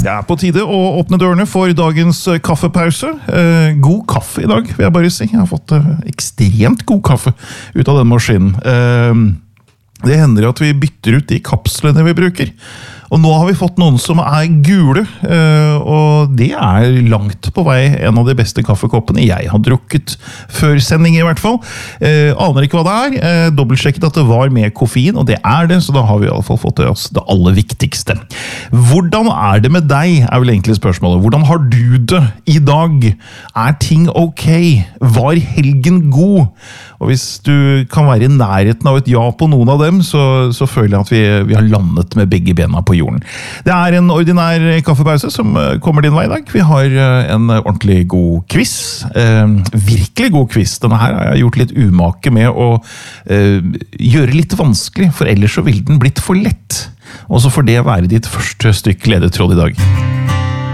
Det på tide å åpne dørene for dagens kaffepause. God kaffe I dag, vil jeg bare si. Jeg har fått ekstremt god kaffe ut av den maskinen. Det hender at vi bytter ut de kapslene vi bruker. Og nå har vi fått noen som gule, og det langt på vei en av de beste kaffekoppene jeg har drukket før sending I hvert fall. Aner ikke hva det dobbeltsjekket at det var med koffein, og det det, så da har vi I alle fall fått til oss det aller viktigste. Hvordan det med deg, vel egentlig spørsmålet. Hvordan har du det I dag? Ting ok? Var helgen god? Og hvis du kan være I nærheten av et ja på noen av dem, så føler jeg at vi har landet med begge bena på jorden. Det en ordinær kaffepause som kommer din vei I dag. Vi har en ordentlig god quiz. Virkelig god quiz. Denne her har jeg gjort litt umake med å gjøre litt vanskelig, for ellers så vil den blitt for lett. Og så får det være ditt første stykke ledetråd I dag.